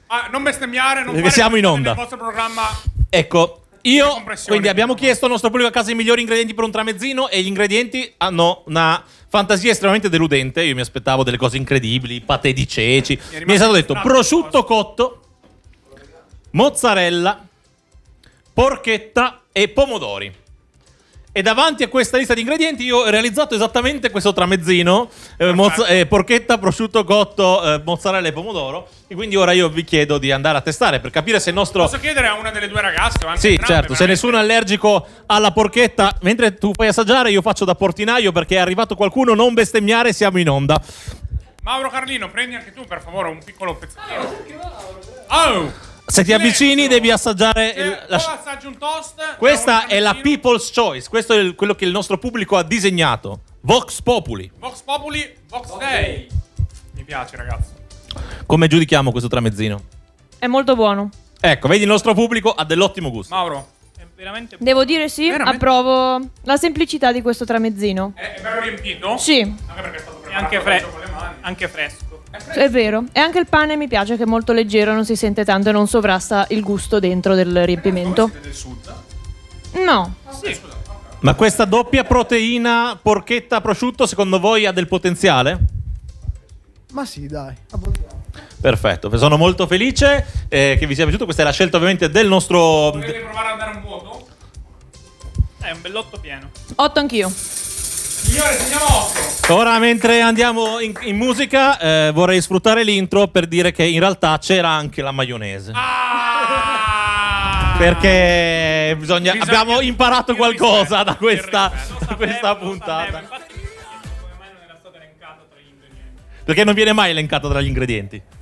Non bestemmiare, non perché fare siamo in onda. nel vostro programma. Ecco, quindi abbiamo chiesto al nostro pubblico a casa i migliori ingredienti per un tramezzino e gli ingredienti hanno una fantasia estremamente deludente. Io mi aspettavo delle cose incredibili, patè di ceci. Mi è stato detto prosciutto cotto, mozzarella, porchetta e pomodori. E davanti a questa lista di ingredienti io ho realizzato esattamente questo tramezzino, porchetta, prosciutto cotto, mozzarella e pomodoro. E quindi ora io vi chiedo di andare a testare per capire se il nostro... Posso chiedere a una delle due ragazze? O anche Sì, entrambe, certo, se nessuno è allergico alla porchetta, mentre tu fai assaggiare io faccio da portinaio perché è arrivato qualcuno, non bestemmiare, siamo in onda. Mauro Carlino, prendi anche tu per favore un piccolo pezzettino. Oh! Se ti avvicini devi assaggiare... assaggi un toast. Questa è la People's Choice, questo è quello che il nostro pubblico ha disegnato. Vox Populi. Vox Populi, Vox Day. Mi piace, ragazzi. Come giudichiamo questo tramezzino? È molto buono. Ecco, vedi, il nostro pubblico ha dell'ottimo gusto. Mauro. È veramente Devo dire sì, veramente? approvo la semplicità di questo tramezzino. È bello riempito? Sì, Anche perché è stato preparato con le mani. Anche fresco. è vero. E anche il pane mi piace che è molto leggero, non si sente tanto e non sovrasta il gusto dentro del riempimento. Siete del sud? No. Ma questa doppia proteina porchetta prosciutto secondo voi ha del potenziale? Ma sì, dai. Perfetto, sono molto felice che vi sia piaciuto. Questa è la scelta ovviamente del nostro... Volete provare a dare un voto? È un bell'otto pieno. 8 anch'io. Signore, segniamo 8. Ora mentre andiamo in musica vorrei sfruttare l'intro per dire che in realtà c'era anche la maionese. Perché abbiamo imparato qualcosa da questa puntata. Infatti mi chiedo come mai non era stato elencato tra gli ingredienti. Perché non viene mai elencato tra gli ingredienti.